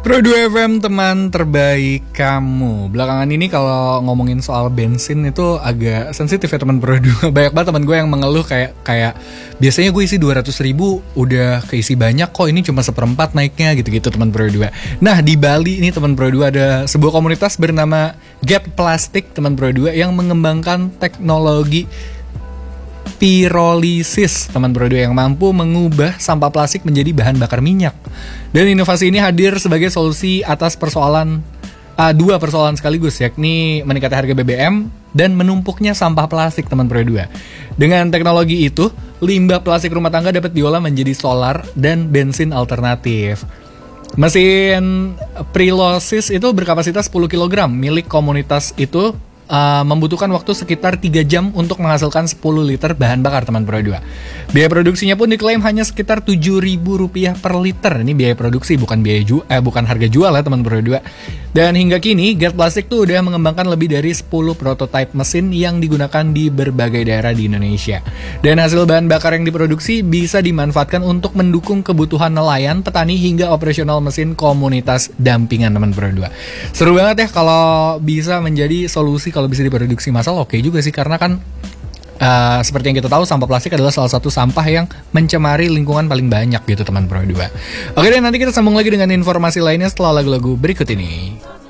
Pro 2 FM, teman terbaik kamu. Belakangan ini kalau ngomongin soal bensin itu agak sensitif ya teman Pro 2. Banyak banget teman gue yang mengeluh kayak biasanya gue isi 200.000 udah keisi banyak, kok ini cuma 1/4 naiknya gitu-gitu teman Pro 2. Nah, di Bali ini teman Pro 2 ada sebuah komunitas bernama Get Plastic teman Pro 2 yang mengembangkan teknologi pirolisis teman Pro 2 yang mampu mengubah sampah plastik menjadi bahan bakar minyak. Dan inovasi ini hadir sebagai solusi atas dua persoalan sekaligus, yakni meningkatnya harga BBM dan menumpuknya sampah plastik teman Pro 2. Dengan teknologi itu, limbah plastik rumah tangga dapat diolah menjadi solar dan bensin alternatif. Mesin pirolisis itu berkapasitas 10 kg milik komunitas itu membutuhkan waktu sekitar 3 jam untuk menghasilkan 10 liter bahan bakar teman Pro 2. Biaya produksinya pun diklaim hanya sekitar Rp7.000 per liter. Ini biaya produksi, bukan bukan harga jual ya teman Pro 2. Dan hingga kini Get Plastic tuh udah mengembangkan lebih dari 10 prototipe mesin yang digunakan di berbagai daerah di Indonesia. Dan hasil bahan bakar yang diproduksi bisa dimanfaatkan untuk mendukung kebutuhan nelayan, petani hingga operasional mesin komunitas dampingan teman Pro 2. Seru banget ya kalau bisa menjadi solusi, kalau bisa diproduksi massal, oke juga sih, karena kan seperti yang kita tahu sampah plastik adalah salah satu sampah yang mencemari lingkungan paling banyak gitu teman Pro 2. Oke deh, nanti kita sambung lagi dengan informasi lainnya setelah lagu-lagu berikut ini.